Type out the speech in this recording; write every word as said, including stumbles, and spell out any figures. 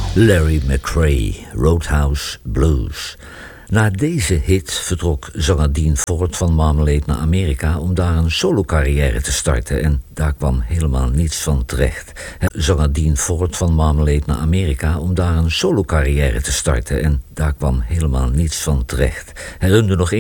Larry McCray, Roadhouse Blues. Na deze hit vertrok zanger Dean Ford van Marmalade naar Amerika om daar een solocarrière te starten en daar kwam helemaal niets van terecht. Zanger Dean Ford van Marmalade naar Amerika om daar een solocarrière te starten en daar kwam helemaal niets van terecht. Hij runde nog